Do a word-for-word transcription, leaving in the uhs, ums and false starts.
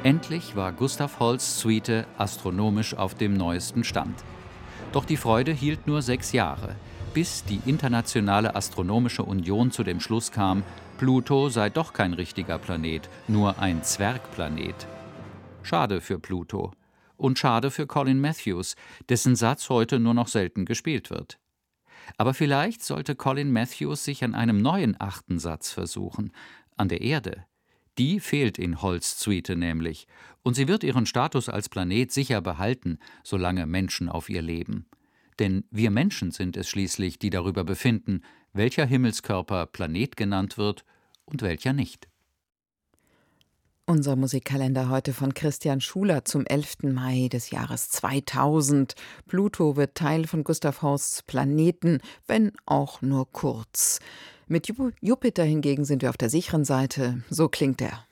Endlich war Gustav Holsts Suite astronomisch auf dem neuesten Stand. Doch die Freude hielt nur sechs Jahre, bis die Internationale Astronomische Union zu dem Schluss kam, Pluto sei doch kein richtiger Planet, nur ein Zwergplanet. Schade für Pluto. Und schade für Colin Matthews, dessen Satz heute nur noch selten gespielt wird. Aber vielleicht sollte Colin Matthews sich an einem neuen achten Satz versuchen, an der Erde. Die fehlt in Holsts Suite nämlich, und sie wird ihren Status als Planet sicher behalten, solange Menschen auf ihr leben. Denn wir Menschen sind es schließlich, die darüber befinden, welcher Himmelskörper Planet genannt wird und welcher nicht. Unser Musikkalender heute von Christian Schuler zum elften Mai des Jahres zweitausend. Pluto wird Teil von Gustav Holsts Planeten, wenn auch nur kurz. Mit Jupiter hingegen sind wir auf der sicheren Seite. So klingt er.